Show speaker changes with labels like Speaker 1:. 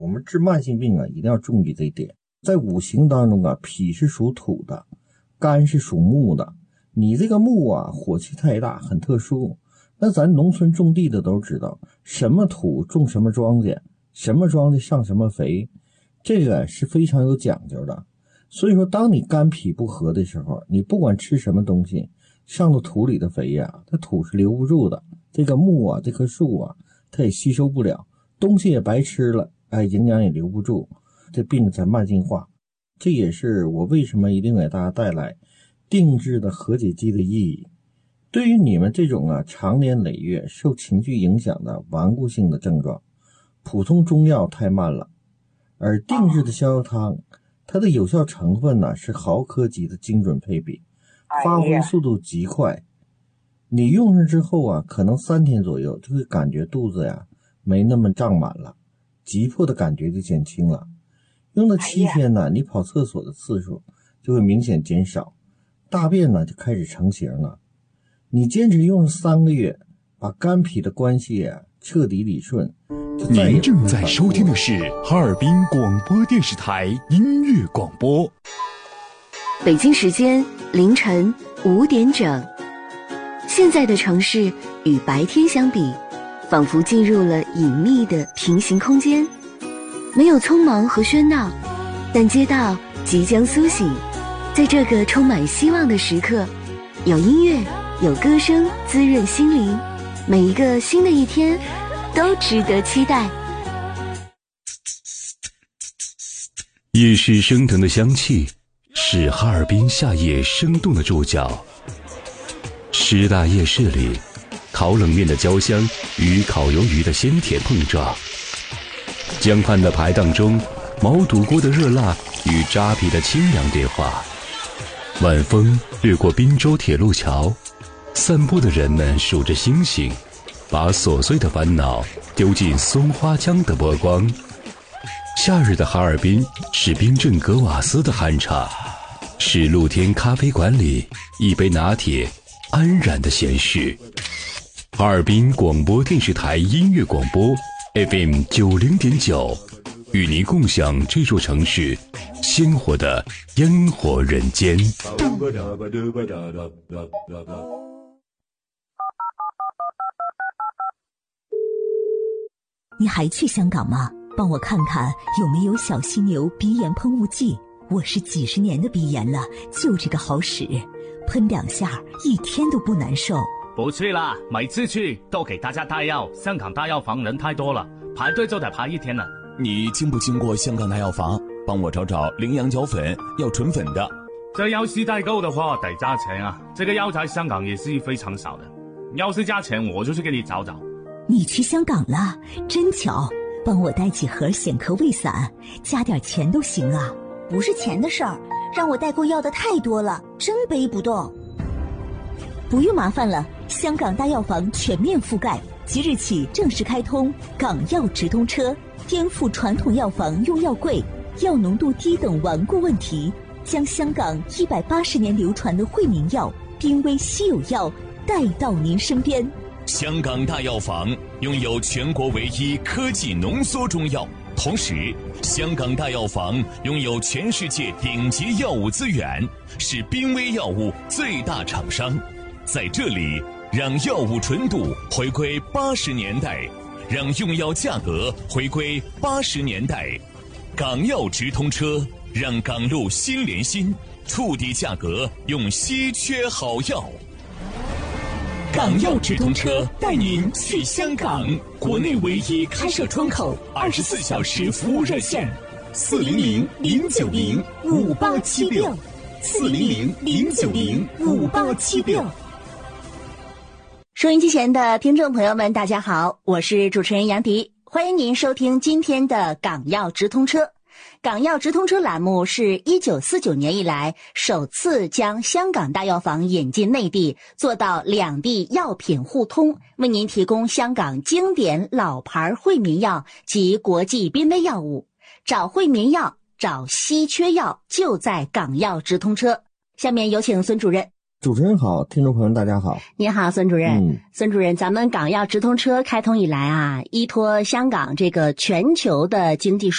Speaker 1: 我们治慢性病啊，一定要注意这一点。在五行当中啊，脾是属土的，肝是属木的。你这个木啊，火气太大，很特殊。那咱农村种地的都知道，什么土种什么庄稼，什么庄稼上什么肥，这个是非常有讲究的。所以说，当你肝脾不和的时候，你不管吃什么东西，上到土里的肥呀，它土是留不住的。这个木啊，这棵树啊，它也吸收不了，东西也白吃了，营养也留不住，这病才慢性化。这也是我为什么一定给大家带来定制的和解剂的意义。对于你们这种长年累月受情绪影响的顽固性的症状，普通中药太慢了，而定制的逍遥汤，它的有效成分呢是毫克级的精准配比，发挥速度极快。你用上之后啊，可能3天左右就会感觉肚子呀没那么胀满了，急迫的感觉就减轻了。用了7天呢，你跑厕所的次数就会明显减少，大便呢就开始成型了。你坚持用3个月，把肝脾的关系彻底理顺。
Speaker 2: 您正在收听的是哈尔滨广播电视台音乐广播。
Speaker 3: 北京时间凌晨5点整。现在的城市与白天相比，仿佛进入了隐秘的平行空间，没有匆忙和喧闹，但街道即将苏醒。在这个充满希望的时刻，有音乐，有歌声滋润心灵，每一个新的一天都值得期待。
Speaker 2: 夜市升腾的香气是哈尔滨夏夜生动的注脚。师大夜市里，烤冷面的焦香与烤鱿鱼的鲜甜碰撞，江畔的排档中，毛肚锅的热辣与扎皮的清凉对话。晚风掠过滨州铁路桥，散步的人们数着星星，把琐碎的烦恼丢进松花江的波光。夏日的哈尔滨是冰镇格瓦斯的酣畅，是露天咖啡馆里一杯拿铁安然的闲适。哈尔滨广播电视台音乐广播 FM 90.9，与您共享这座城市鲜活的烟火人间。
Speaker 4: 你还去香港吗？帮我看看有没有小犀牛鼻炎喷雾剂，我是几十年的鼻炎了，就这个好使，喷2下1天都不难受。
Speaker 5: 不去啦，每次去都给大家带药，香港大药房人太多了，排队就得排1天了。
Speaker 6: 你经不经过香港大药房？帮我找找羚羊角粉，要纯粉的。
Speaker 5: 这要是代购的话得加钱啊，这个药在香港也是非常少的，要是加钱我就去给你找找。
Speaker 4: 你去香港了，真巧，帮我带几盒显科胃散，加点钱都行啊。
Speaker 7: 不是钱的事儿，让我代购要的太多了，真背不动。
Speaker 4: 不用麻烦了，香港大药房全面覆盖，即日起正式开通港药直通车，颠覆传统药房用药贵、药浓度低等顽固问题，将香港180年流传的惠民药、濒危稀有药带到您身边。
Speaker 6: 香港大药房拥有全国唯一科技浓缩中药，同时香港大药房拥有全世界顶级药物资源，是濒危药物最大厂商。在这里，让药物纯度回归80年代，让用药价格回归80年代。港药直通车，让港路心连心，触底价格用稀缺好药。港药直通车带您去香港，国内唯一开设窗口，24小时服务热线：400-090-5876，400-090-5876。
Speaker 7: 收音机前的听众朋友们，大家好，我是主持人杨迪，欢迎您收听今天的港药直通车。港药直通车栏目是1949年以来首次将香港大药房引进内地，做到两地药品互通，为您提供香港经典老牌惠民药及国际濒危药物。找惠民药，找稀缺药，就在港药直通车。下面有请孙主任。
Speaker 1: 主持人好，听众朋友们大家好。
Speaker 7: 你好，孙主任。孙主任，咱们港药直通车开通以来啊，依托香港这个全球的经济